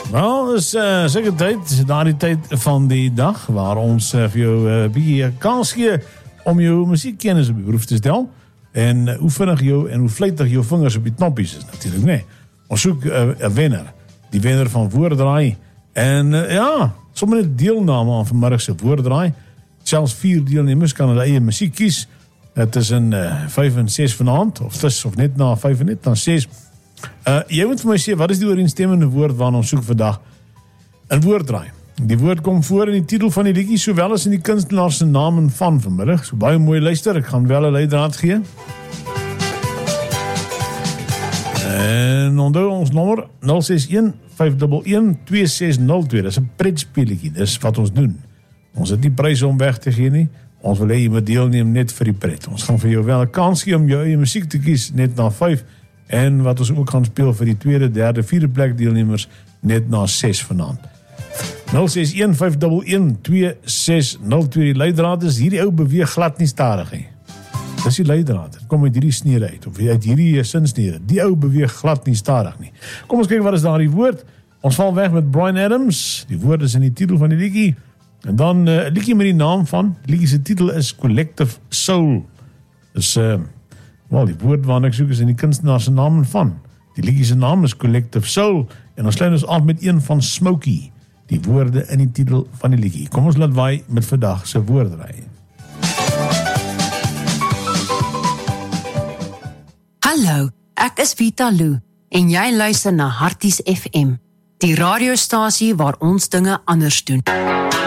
Wel, is seker tyd, na die tyd van die dag, waar ons vir jou bietjie kans gee om jou musiekkennis op die proef te stel, en hoe vinnig jou en hoe vlytig jou vingers op die knoppies is natuurlijk, nee. Ons soek 'n wenner, die wenner van Woorddraai, en sommer net deelname aan vanmiddag se Woorddraai, selfs 4 deelnemers kan hulle eie musiek kies, tussen 5 en 6 vanaand, of net na 5 en net na 6. Jy moet vir my sê, wat is die ooreenstemmende woord waarna ons soek vandag? 'n Woorddraai. Die woord kom voor in die titel van die liedjie, sowel as in die kunstenaar se naam en van vanmiddag. So baie mooi luister, ek gaan wel 'n leidraad gee. En onthou ons nommer 061-511-2602. Dis 'n pretspeletjie, dis wat ons doen. Ons het nie pryse om weg te gee nie. Ons wil hê jy moet deelneem net vir die pret. Ons gaan vir jou wel 'n kans gee om jou eie musiek te kies net na 5, en wat ons ook gaan speel vir die 2de, 3de, 4de plek deelnemers net na 6 vanaand. 061-511-2602. Die leidraad is, hierdie ou beweeg glad nie stadig nie. Dis die leidraad, het kom uit hierdie snede uit, of uit hierdie sinsnede. Die ou beweeg glad nie stadig nie. Kom ons kyk wat is daar die woord. Ons val weg met Bryan Adams. Die woord is in die titel van die liedjie. En dan 'n liedjie met die naam van, die liedjie se titel is Collective Soul. Dus, die woord waarna ek soek is in die kunstenaar se naam en van. Die liedjie se naam is Collective Soul, en ons sluit ons af met een van Smokey. Die woorde in die titel van die liedjie. Kom ons laat waai met vandag se Woorddraai. Hallo, ek is Vita Lou en jy luister na Harties FM, die radiostasie waar ons dinge anders doen.